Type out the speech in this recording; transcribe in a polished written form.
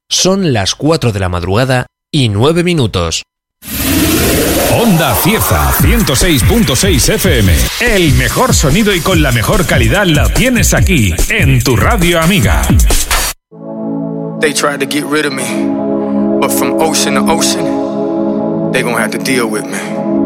Son las 4 de la madrugada y 9 minutos. Onda Cieza, 106.6 FM. El mejor sonido y con la mejor calidad la tienes aquí, en tu radio amiga. They tried to get rid of me, but from ocean to ocean, they gonna have to deal with me.